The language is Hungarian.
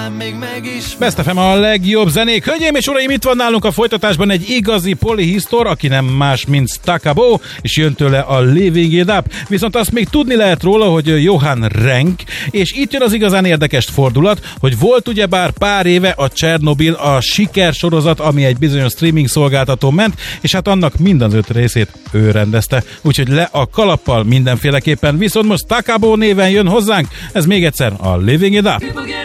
Best FM a legjobb zenék. Hölgyeim és uraim, itt van nálunk a folytatásban egy igazi polihisztor, aki nem más, mint Stakabo, és jön tőle a Living It Up. Viszont azt még tudni lehet róla, hogy Johan Renck, és itt jön az igazán érdekes fordulat, hogy volt ugyebár pár éve a Csernobil, a sikersorozat, ami egy bizonyos streaming szolgáltató ment, és hát annak minden 5 részét ő rendezte. Úgyhogy le a kalappal mindenféleképpen. Viszont most Stakabo néven jön hozzánk, ez még egyszer a Living It Up.